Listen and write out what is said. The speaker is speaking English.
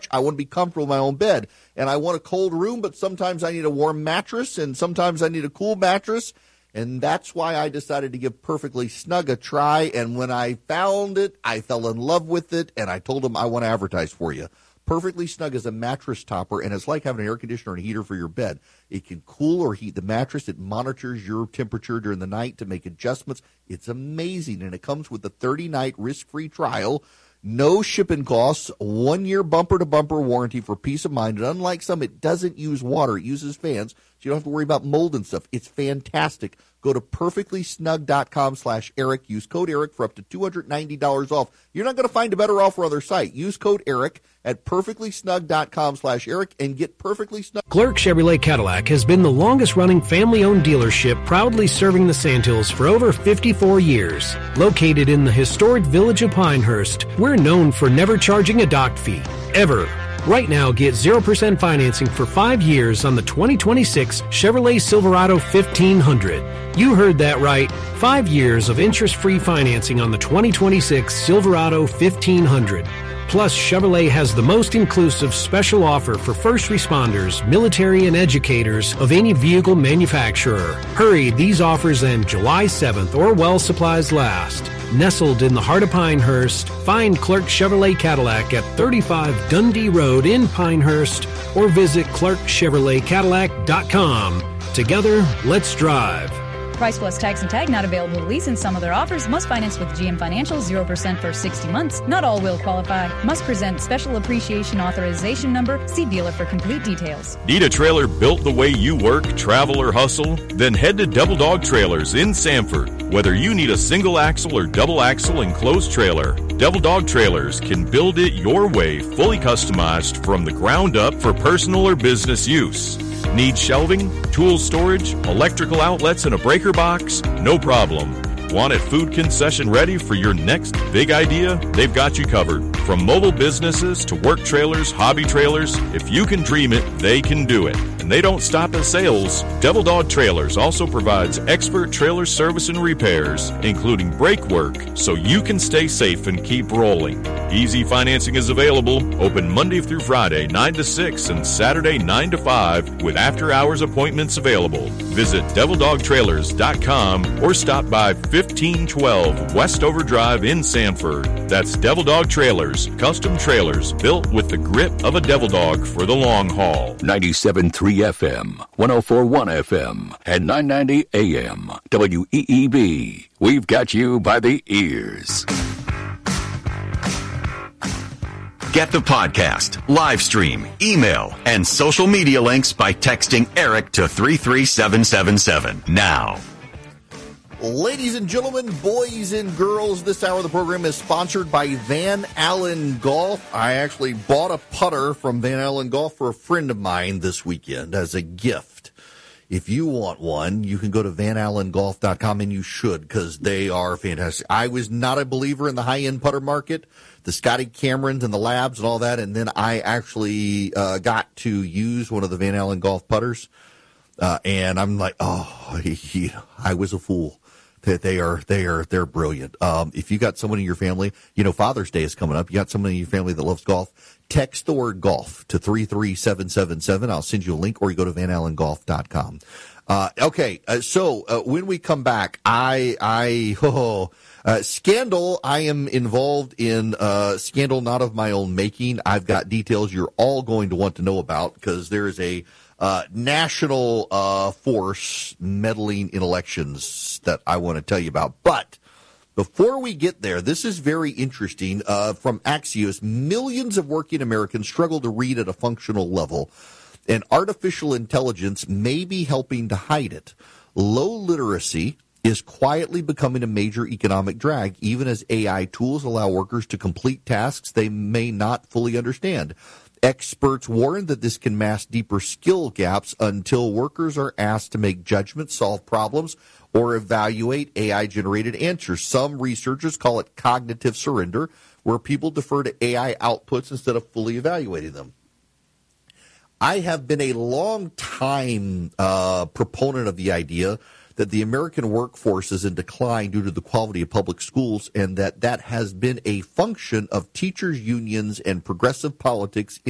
I want to be comfortable in my own bed. And I want a cold room, but sometimes I need a warm mattress, and sometimes I need a cool mattress. And that's why I decided to give Perfectly Snug a try. And when I found it, I fell in love with it, and I told them I want to advertise for you. Perfectly Snug is a mattress topper, and it's like having an air conditioner and a heater for your bed. It can cool or heat the mattress. It monitors your temperature during the night to make adjustments. It's amazing, and it comes with a 30-night risk-free trial. No shipping costs, 1-year bumper-to-bumper warranty for peace of mind. And unlike some, it doesn't use water. It uses fans, so you don't have to worry about mold and stuff. It's fantastic. Go to perfectlysnug.com/Eric. Use code Eric for up to $290 off. You're not going to find a better offer on their site. Use code Eric at perfectlysnug.com/Eric and get Perfectly Snug. Clerk Chevrolet Cadillac has been the longest-running family-owned dealership, proudly serving the Sandhills for over 54 years. Located in the historic village of Pinehurst, we're known for never charging a dock fee, ever. Right now, get 0% financing for 5 years on the 2026 Chevrolet Silverado 1500. You heard that right. 5 years of interest-free financing on the 2026 Silverado 1500. Plus, Chevrolet has the most inclusive special offer for first responders, military, and educators of any vehicle manufacturer. Hurry, these offers end July 7th or while supplies last. Nestled in the heart of Pinehurst, find Clark Chevrolet Cadillac at 35 Dundee Road in Pinehurst or visit ClarkChevroletCadillac.com. Together, let's drive. Price plus tax and tag not available to lease in some other offers. Must finance with GM Financial, 0% for 60 months. Not all will qualify. Must present special appreciation authorization number. See dealer for complete details. Need a trailer built the way you work, travel, or hustle? Then head to Devil Dog Trailers in Sanford. Whether you need a single axle or double axle enclosed trailer, Devil Dog Trailers can build it your way, fully customized from the ground up for personal or business use. Need shelving, tool storage, electrical outlets, and a breaker box? No problem. Want it food concession ready for your next big idea? They've got you covered. From mobile businesses to work trailers, hobby trailers, if you can dream it, they can do it. And they don't stop at sales. Devil Dog Trailers also provides expert trailer service and repairs, including brake work, so you can stay safe and keep rolling. Easy financing is available, open Monday through Friday, 9 to 6, and Saturday, 9 to 5, with after-hours appointments available. Visit DevilDogTrailers.com or stop by 1512 Westover Drive in Sanford. That's Devil Dog Trailers, custom trailers built with the grip of a devil dog for the long haul. 97.3 FM, 104.1 FM, and 990 AM. WEEB. We've got you by the ears. Get the podcast, live stream, email, and social media links by texting Eric to 33777 now. Ladies and gentlemen, boys and girls, this hour of the program is sponsored by Van Allen Golf. I actually bought a putter from Van Allen Golf for a friend of mine this weekend as a gift. If you want one, you can go to vanallengolf.com, and you should, because they are fantastic. I was not a believer in the high-end putter market, the Scotty Camerons and the Labs and all that, and then I actually got to use one of the Van Allen Golf putters, and I'm like, I was a fool. They're brilliant. If you got someone in your family, Father's Day is coming up. You got someone in your family that loves golf. Text the word golf to 33777. I'll send you a link, or you go to vanallengolf.com. So when we come back, scandal. I am involved in scandal not of my own making. I've got details you're all going to want to know about, because there is a national force meddling in elections that I want to tell you about. But before we get there, this is very interesting. From Axios, millions of working Americans struggle to read at a functional level, and artificial intelligence may be helping to hide it. Low literacy is quietly becoming a major economic drag, even as AI tools allow workers to complete tasks they may not fully understand. Experts warn that this can mask deeper skill gaps until workers are asked to make judgments, solve problems, or evaluate AI-generated answers. Some researchers call it cognitive surrender, where people defer to AI outputs instead of fully evaluating them. I have been a long time proponent of the idea that the American workforce is in decline due to the quality of public schools, and that has been a function of teachers' unions and progressive politics